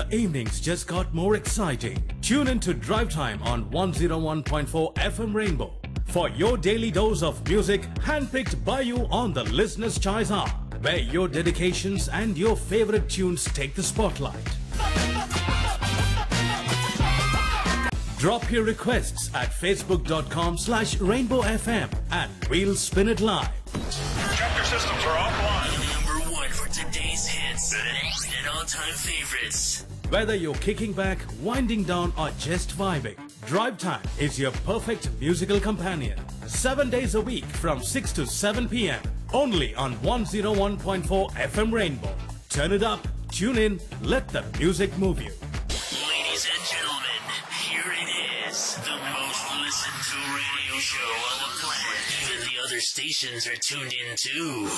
the evenings just got more exciting. Tune in to Drive Time on 101.4 FM Rainbow for your daily dose of music handpicked by you on the Listener's Choice Hour, where your dedications and your favorite tunes take the spotlight. Drop your requests at facebook.com/rainbowfm and we'll spin it live. Chapter systems are offline. Number one for today's hits and all-time favorites. Whether you're kicking back, winding down, or just vibing, Drive Time is your perfect musical companion. 7 days a week from 6 to 7 p.m. only on 101.4 FM Rainbow. Turn it up, tune in, let the music move you. Ladies and gentlemen, here it is. The most listened to radio show on the planet. Even the other stations are tuned in too.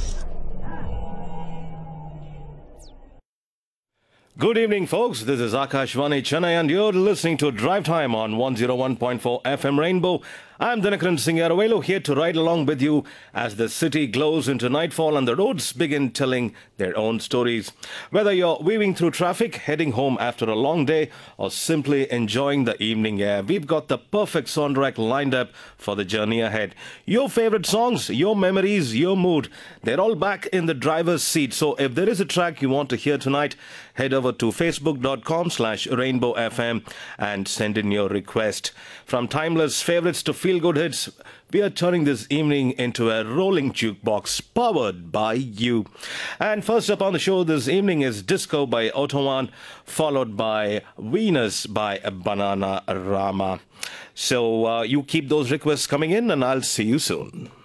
Good evening, folks. This is Akashvani Chennai, and you're listening to Drive Time on 101.4 FM Rainbow. I'm Dinakaran Singaravelu, here to ride along with you as the city glows into nightfall and the roads begin telling their own stories. Whether you're weaving through traffic, heading home after a long day, or simply enjoying the evening air, we've got the perfect soundtrack lined up for the journey ahead. Your favorite songs, your memories, your mood, they're all back in the driver's seat. So if there is a track you want to hear tonight, head over to facebook.com/rainbowfm and send in your request. From timeless favorites to feel-good hits, we are turning this evening into a rolling jukebox powered by you. And first up on the show this evening is Disco by Ottoman, followed by Venus by Banana Rama. So you keep those requests coming in and I'll see you soon.